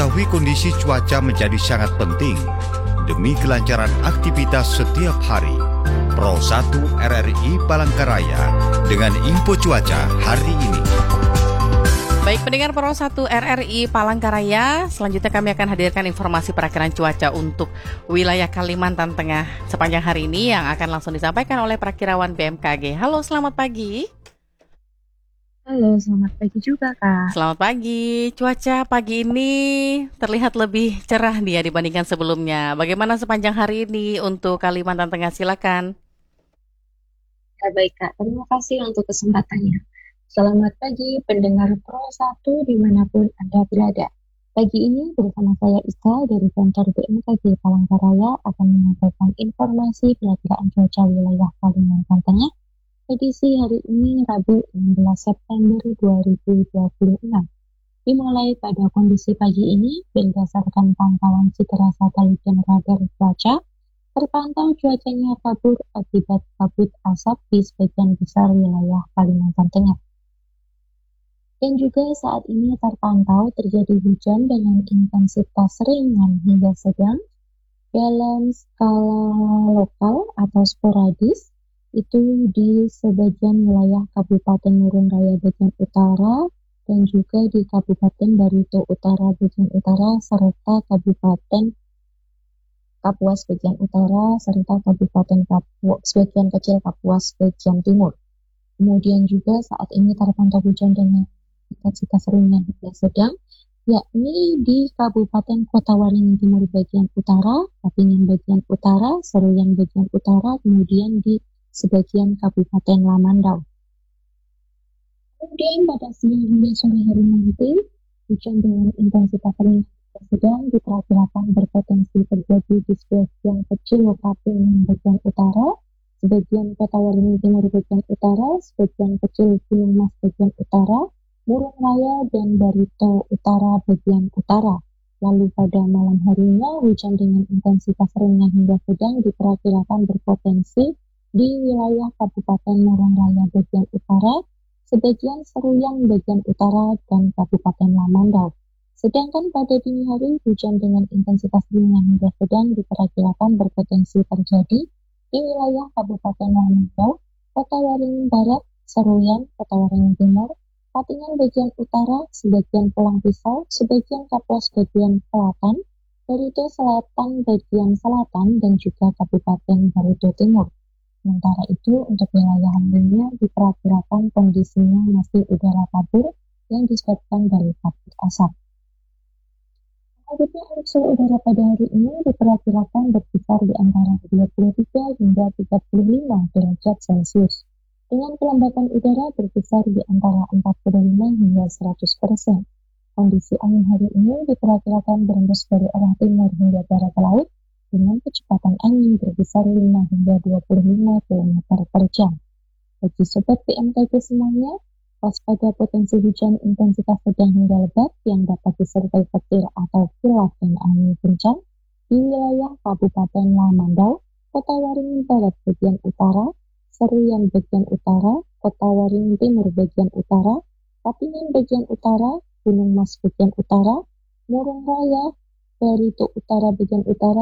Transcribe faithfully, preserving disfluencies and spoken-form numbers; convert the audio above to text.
Mengetahui kondisi cuaca menjadi sangat penting demi kelancaran aktivitas setiap hari. Pro satu R R I Palangkaraya dengan info cuaca hari ini. Baik pendengar Pro satu R R I Palangkaraya, selanjutnya kami akan hadirkan informasi perakiraan cuaca untuk wilayah Kalimantan Tengah sepanjang hari ini yang akan langsung disampaikan oleh Prakirawan B M K G. Halo, selamat pagi. Halo, selamat pagi juga, Kak. Selamat pagi. Cuaca pagi ini terlihat lebih cerah nih ya dibandingkan sebelumnya. Bagaimana sepanjang hari ini untuk Kalimantan Tengah? Silakan. Ya, baik, Kak. Terima kasih untuk kesempatannya. Selamat pagi pendengar Pro satu dimanapun Anda berada. Pagi ini bersama saya Ika dari kantor B M K G Palangkaraya akan menyampaikan informasi perakiraan cuaca wilayah Kalimantan Tengah edisi hari ini Rabu enam belas September dua ribu dua puluh enam. Dimulai pada kondisi pagi ini berdasarkan pantauan Citra Satelit dan Radar Cuaca, terpantau cuacanya kabur akibat kabut asap di sebagian besar wilayah Kalimantan Tengah. Dan juga saat ini terpantau terjadi hujan dengan intensitas ringan hingga sedang dalam skala lokal atau sporadis, itu di sebagian wilayah Kabupaten Murung Raya bagian utara dan juga di Kabupaten Barito Utara bagian utara serta Kabupaten Kapuas bagian utara serta Kabupaten Kapuas sebagian kecil Kapuas bagian timur. Kemudian juga saat ini terpantau hujan dengan intensitas ringan hingga sedang, yakni di Kabupaten Kota Waringin Timur bagian utara, Papingan bagian utara, Seruyan bagian utara, kemudian di sebagian Kabupaten Lamandau. Kemudian pada siang hingga sore hari nanti, hujan dengan intensitas ringan sedang diperkirakan berpotensi terjadi di sebagian kecil Papingan bagian utara, sebagian Kota Waringin Timur bagian utara, sebagian kecil Gunung Mas bagian utara, Murung Raya dan Barito Utara bagian utara. Lalu pada malam harinya hujan dengan intensitas ringan hingga sedang diperkirakan berpotensi di wilayah Kabupaten Murung Raya bagian utara, sebagian Seruyan bagian utara dan Kabupaten Lamandau. Sedangkan pada dini hari hujan dengan intensitas ringan hingga sedang diperkirakan berpotensi terjadi di wilayah Kabupaten Lamandau, Kota Waringin Barat, Seruyan, Kota Waringin Timur, Papingan bagian utara, sebagian Pulang Pisau, sebagian Kapuas bagian selatan, Barito Selatan bagian selatan, dan juga Kabupaten Barito Timur. Sementara itu, untuk wilayah lainnya diperkirakan kondisinya masih udara kabur yang disebabkan dari kabut asap. Selanjutnya, arus suhu udara pada hari ini diperkirakan berkisar di antara dua puluh tiga hingga tiga puluh lima derajat Celcius, dengan kelembatan udara berkisar di antara empat puluh lima hingga seratus persen. Kondisi angin hari ini diperkirakan berembus dari arah timur hingga barat laut, dengan kecepatan angin berkisar lima hingga dua puluh lima kilometer per jam. Bagi sobat B M K G semuanya, waspada potensi hujan intensitas sedang hingga lebat yang dapat disertai petir atau kilat dan angin kencang di wilayah Kabupaten Lamandau, Kota Waringin Barat bagian utara, Seruyan bagian utara, Kota Waringin Timur bagian utara, Papingan bagian utara, Gunung Mas bagian utara, Murung Raya, Barito Utara bagian utara,